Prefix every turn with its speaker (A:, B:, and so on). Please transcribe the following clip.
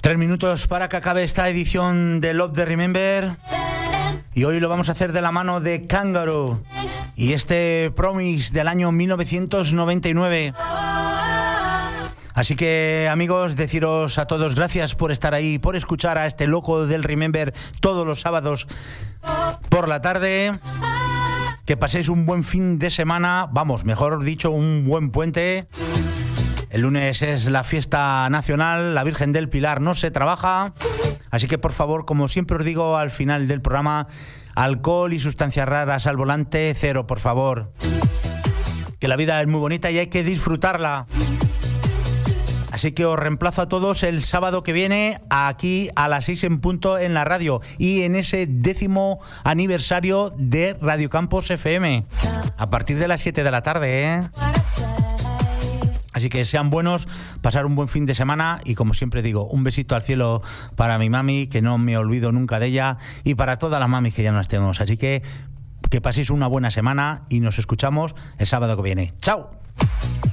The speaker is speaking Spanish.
A: 3 minutos para que acabe esta edición de Love the Remember. Y hoy lo vamos a hacer de la mano de Kangaroo y este Promise del año 1999. Así que, amigos, deciros a todos gracias por estar ahí, por escuchar a este loco del Remember todos los sábados por la tarde. Que paséis un buen fin de semana, vamos, mejor dicho, un buen puente. El lunes es la fiesta nacional, la Virgen del Pilar no se trabaja. Así que, por favor, como siempre os digo al final del programa, alcohol y sustancias raras al volante, cero, por favor. Que la vida es muy bonita y hay que disfrutarla. Así que os reemplazo a todos el sábado que viene aquí a las 6 en punto en la radio y en ese 10º aniversario de Radio Campos FM a partir de las 7 de la tarde, ¿eh? Así que sean buenos, pasar un buen fin de semana y, como siempre digo, un besito al cielo para mi mami, que no me olvido nunca de ella, y para todas las mamis que ya no estemos. Así que paséis una buena semana y nos escuchamos el sábado que viene. ¡Chao!